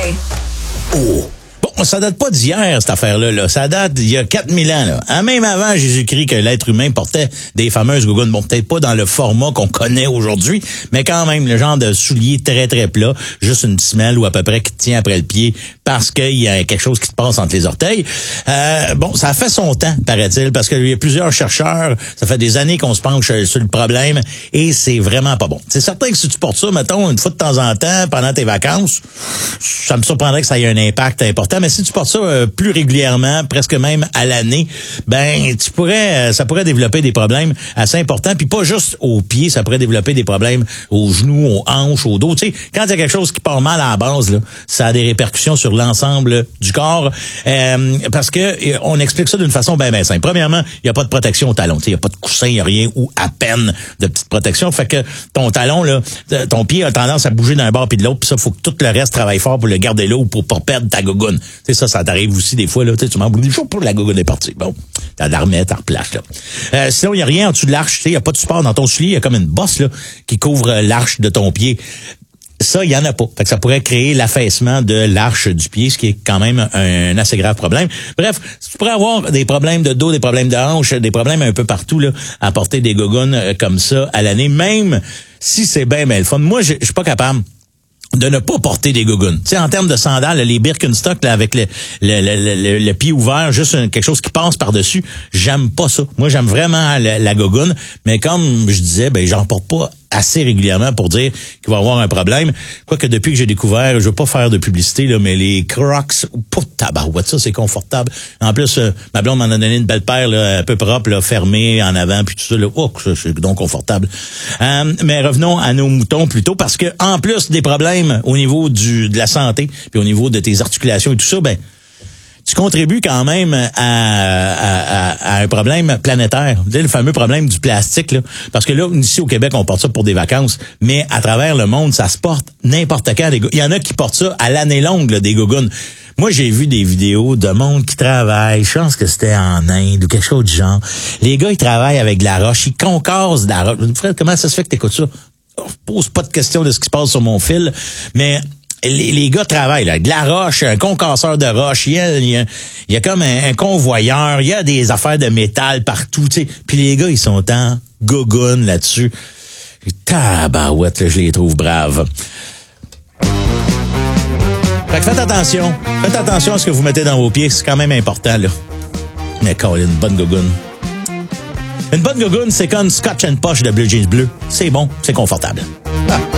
Oh! Bon, ça date pas d'hier, cette affaire-là. Là. Ça date d'il y a 4000 ans. Là. Même avant Jésus-Christ, que l'être humain portait des fameuses gougounes. Bon, peut-être pas dans le format qu'on connaît aujourd'hui, mais quand même, le genre de soulier très, très plat, juste une semelle ou à peu près qui te tient après le pied parce qu'il y a quelque chose qui te passe entre les orteils. Bon, ça a fait son temps, paraît-il, parce qu'il y a plusieurs chercheurs, ça fait des années qu'on se penche sur le problème et c'est vraiment pas bon. C'est certain que si tu portes ça, mettons, une fois de temps en temps, pendant tes vacances, ça me surprendrait que ça ait un impact important. Mais si tu portes ça plus régulièrement, presque même à l'année, ben ça pourrait développer des problèmes assez importants. Puis pas juste aux pieds, ça pourrait développer des problèmes aux genoux, aux hanches, au dos. Tu sais, quand il y a quelque chose qui part mal à la base, là, ça a des répercussions sur l'ensemble du corps. Parce que on explique ça d'une façon bien simple. Premièrement, il n'y a pas de protection au talon. Il n'y a pas de coussin, il n'y a rien ou à peine de petite protection. Fait que ton talon, là, ton pied a tendance à bouger d'un bord puis de l'autre. Puis ça, faut que tout le reste travaille fort pour le garder là ou pour pas perdre ta gogoune. Ça t'arrive aussi des fois, là, tu m'embrouilles du jour pour la gogoune est partie. Bon, t'as de la remettre, t'en replaces, là. Sinon, il n'y a rien en dessous de l'arche, il n'y a pas de support dans ton soulier, il y a comme une bosse, là, qui couvre l'arche de ton pied. Ça, il y en a pas. Fait que ça pourrait créer l'affaissement de l'arche du pied, ce qui est quand même un assez grave problème. Bref, tu pourrais avoir des problèmes de dos, des problèmes de hanche, des problèmes un peu partout, là, à porter des gogounes comme ça à l'année, même si c'est bien le fun. Moi, je suis pas capable de ne pas porter des gougounes. Tu sais, en termes de sandales, les Birkenstock là, avec le pied ouvert, juste quelque chose qui passe par-dessus, j'aime pas ça. Moi, j'aime vraiment la gougoune, mais comme je disais, j'en porte pas assez régulièrement pour dire qu'il va y avoir un problème. Quoique depuis que j'ai découvert, je veux pas faire de publicité, là, mais les Crocs, pour tabarouette, ça, c'est confortable. En plus, ma blonde m'en a donné une belle paire, là, un peu propre, là, fermée en avant, puis tout ça, là, c'est donc confortable. Mais revenons à nos moutons plutôt, parce que en plus des problèmes au niveau de la santé, puis au niveau de tes articulations et tout ça, tu contribues quand même à un problème planétaire. Tu sais, le fameux problème du plastique, là. Parce que là, ici au Québec, on porte ça pour des vacances, mais à travers le monde, ça se porte n'importe quand. Il y en a qui portent ça à l'année longue, là, des gougounes. Moi, j'ai vu des vidéos de monde qui travaille, je pense que c'était en Inde ou quelque chose du genre. Les gars, ils travaillent avec de la roche, ils concassent de la roche. Fred, comment ça se fait que t'écoutes ça? Je pose pas de questions de ce qui se passe sur mon fil, mais les gars travaillent là, de la roche, un concasseur de roche, il y a comme un convoyeur, il y a des affaires de métal partout, tu sais. Puis les gars, ils sont en gogoune là-dessus. Tabarouette, là, je les trouve braves. Fait que faites attention à ce que vous mettez dans vos pieds, c'est quand même important là. Mais quand il y a une bonne gogoune. Une bonne gogoune, c'est comme Scotch and Posh de Blue Jeans Bleu. C'est bon, c'est confortable. Ah.